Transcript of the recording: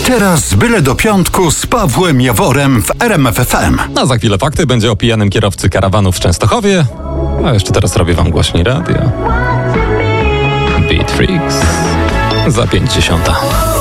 teraz byle do piątku z Pawłem Jaworem w RMF FM. A za chwilę fakty, będzie o pijanym kierowcy karawanu w Częstochowie. A jeszcze teraz robię wam głośniej radio. Beat Freaks za 5:10.